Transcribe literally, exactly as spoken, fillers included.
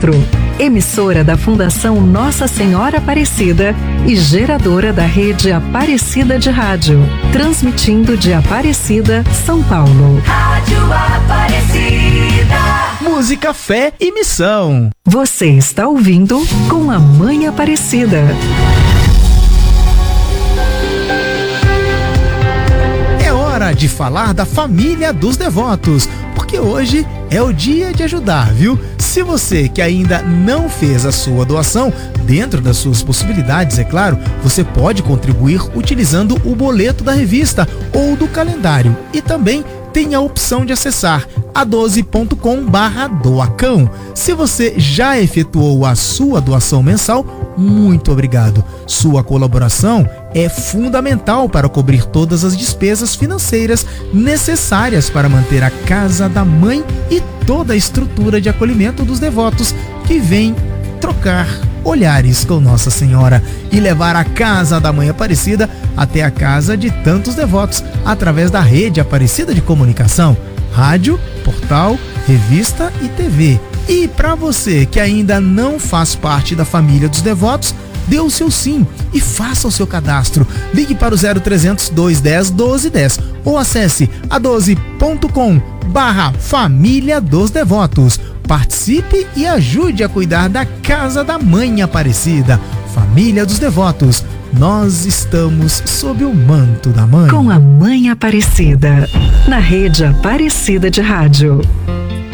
quatro. Emissora da Fundação Nossa Senhora Aparecida e geradora da rede Aparecida de Rádio. Transmitindo de Aparecida, São Paulo. Rádio Aparecida. Música, fé e missão. Você está ouvindo Com a Mãe Aparecida. É hora de falar da família dos devotos, porque hoje é o dia de ajudar, viu? Se você que ainda não fez a sua doação, dentro das suas possibilidades, é claro, você pode contribuir utilizando o boleto da revista ou do calendário. E também tem a opção de acessar a doze ponto com barra doacão. Se você já efetuou a sua doação mensal, muito obrigado. Sua colaboração é fundamental para cobrir todas as despesas financeiras necessárias para manter a Casa da Mãe e toda a estrutura de acolhimento dos devotos que vêm trocar olhares com Nossa Senhora e levar a Casa da Mãe Aparecida até a casa de tantos devotos através da rede Aparecida de Comunicação, rádio, portal, revista e T V. E para você que ainda não faz parte da família dos devotos, dê o seu sim e faça o seu cadastro. Ligue para o zero trezentos, dois dez, doze dez ou acesse a doze ponto com barra família dos devotos. Participe e ajude a cuidar da Casa da Mãe Aparecida. Família dos Devotos, nós estamos sob o manto da Mãe. Com a Mãe Aparecida, na rede Aparecida de Rádio.